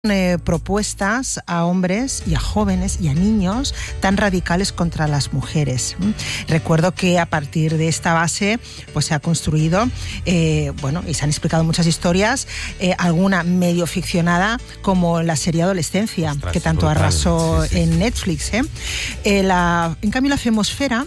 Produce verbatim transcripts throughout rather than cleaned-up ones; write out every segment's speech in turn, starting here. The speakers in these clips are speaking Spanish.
Eh, propuestas a hombres y a jóvenes y a niños tan radicales contra las mujeres. ¿Mm? Recuerdo que a partir de esta base pues se ha construido, eh, bueno, y se han explicado muchas historias, eh, alguna medio ficcionada como la serie Adolescencia, Ostras, que tanto brutal. arrasó sí, sí. en Netflix. ¿eh? Eh, la, en cambio la Femosfera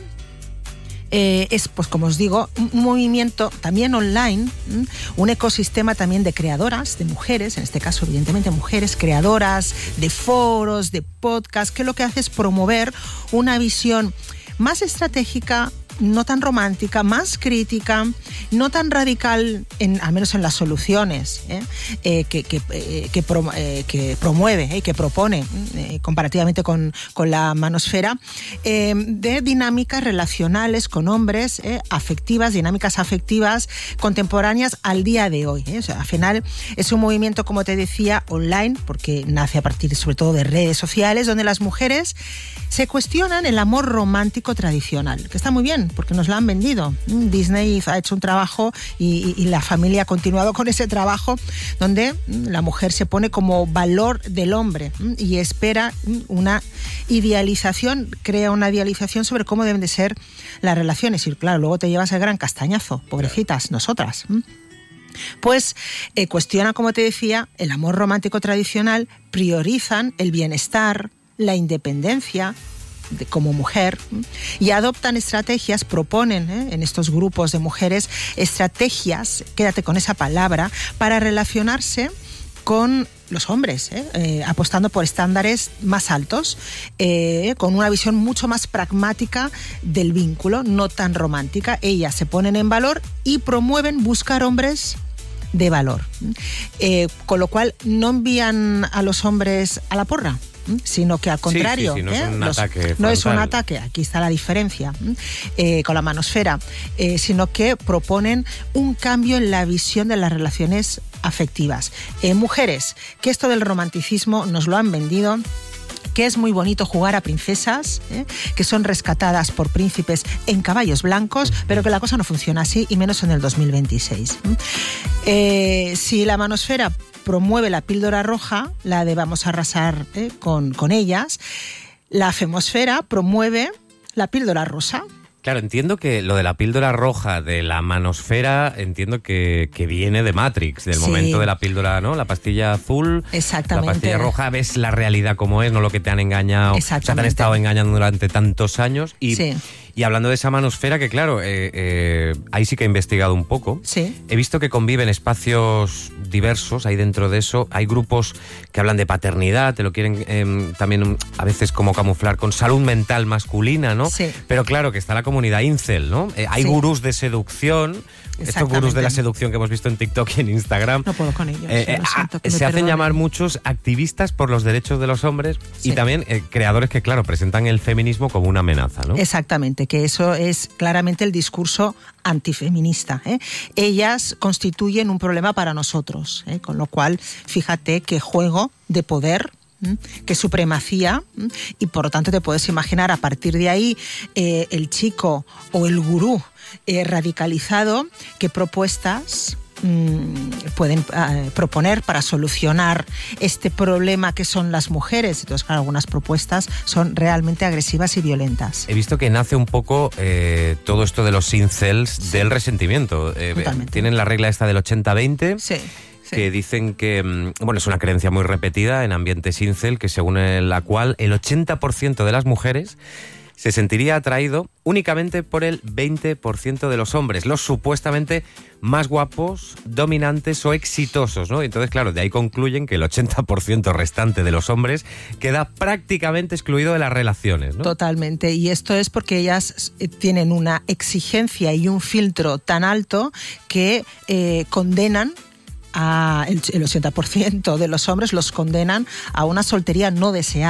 Eh, es, pues como os digo, un movimiento también online, ¿m? un ecosistema también de creadoras, de mujeres, en este caso evidentemente mujeres creadoras, de foros, de podcasts, que lo que hace es promover una visión más estratégica, no tan romántica, más crítica, no tan radical, en, al menos en las soluciones ¿eh? Eh, que, que, eh, que, pro, eh, que promueve y eh, que propone eh, comparativamente con, con la manosfera, eh, de dinámicas relacionales con hombres, eh, afectivas, dinámicas afectivas contemporáneas al día de hoy. ¿eh? O sea, al final es un movimiento, como te decía, online, porque nace a partir sobre todo de redes sociales, donde las mujeres se cuestionan el amor romántico tradicional, que está muy bien, porque nos lo han vendido. Disney ha hecho un trabajo y, y la familia ha continuado con ese trabajo, donde la mujer se pone como valor del hombre y espera una idealización, crea una idealización sobre cómo deben de ser las relaciones. Y claro, luego te llevas el gran castañazo, pobrecitas, nosotras. Pues eh, cuestiona, como te decía, el amor romántico tradicional, priorizan el bienestar, la independencia de, como mujer, y adoptan estrategias, proponen ¿eh? en estos grupos de mujeres estrategias, quédate con esa palabra, para relacionarse con los hombres, ¿eh? Eh, apostando por estándares más altos, eh, con una visión mucho más pragmática del vínculo, no tan romántica. Ellas se ponen en valor y promueven buscar hombres de valor, eh, con lo cual no envían a los hombres a la porra, sino que al contrario, sí, sí, sí, no, ¿eh? es un Los, ataque no es un ataque, aquí está la diferencia eh, con la manosfera, eh, sino que proponen un cambio en la visión de las relaciones afectivas. Eh, mujeres, que esto del romanticismo nos lo han vendido, que es muy bonito jugar a princesas, ¿eh? que son rescatadas por príncipes en caballos blancos, pero que la cosa no funciona así, y menos en el dos mil veintiséis. Eh, si la manosfera promueve la píldora roja, la de vamos a arrasar ¿eh? con, con ellas, la femosfera promueve la píldora rosa. Claro, entiendo que lo de la píldora roja de la manosfera, entiendo que, que viene de Matrix, del sí. momento de la píldora, ¿no? La pastilla azul, exactamente. La pastilla roja, ves la realidad como es, no lo que te han engañado, o sea, te han estado engañando durante tantos años. Y, sí. y hablando de esa manosfera, que claro, eh, eh, ahí sí que he investigado un poco. Sí. He visto que conviven espacios diversos, ahí dentro de eso hay grupos que hablan de paternidad, te lo quieren eh, también a veces como camuflar con salud mental masculina, ¿no? Sí. Pero claro que está la comunidad incel, ¿no? Eh, hay sí. gurús de seducción, estos gurús de la seducción que hemos visto en TikTok y en Instagram. No puedo con ellos. Eh, eh, siento, se hacen perdonen. llamar muchos activistas por los derechos de los hombres sí. y también eh, creadores que, claro, presentan el feminismo como una amenaza, ¿no? Exactamente, que eso es claramente el discurso antifeminista. ¿eh? Ellas constituyen un problema para nosotros, ¿eh? con lo cual, fíjate qué juego de poder, qué supremacía, y por lo tanto te puedes imaginar a partir de ahí eh, el chico o el gurú eh, radicalizado, qué propuestas mmm, pueden eh, proponer para solucionar este problema que son las mujeres. Entonces, claro, algunas propuestas son realmente agresivas y violentas. He visto que nace un poco eh, todo esto de los incels sí. del resentimiento. Eh, tienen la regla esta del ochenta veinte. Sí. Sí. Que dicen que, bueno, es una creencia muy repetida en ambientes incel, que según la cual el ochenta por ciento de las mujeres se sentiría atraído únicamente por el veinte por ciento de los hombres, los supuestamente más guapos, dominantes o exitosos, ¿no? Entonces, claro, de ahí concluyen que el ochenta por ciento restante de los hombres queda prácticamente excluido de las relaciones, ¿no? Totalmente, y esto es porque ellas tienen una exigencia y un filtro tan alto que eh, condenan a el, el ochenta por ciento de los hombres los condenan a una soltería no deseada.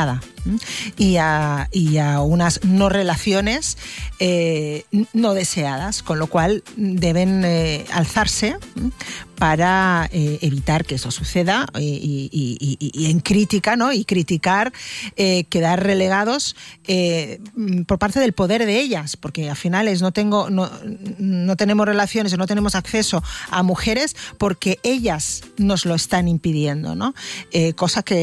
y a, y a unas no relaciones eh, no deseadas, con lo cual deben eh, alzarse para eh, evitar que eso suceda y, y, y, y, y en crítica, ¿no? Y criticar, eh, quedar relegados eh, por parte del poder de ellas, porque al final es, no, tengo, no, no tenemos relaciones o no tenemos acceso a mujeres porque ellas nos lo están impidiendo, ¿no? Eh, cosa que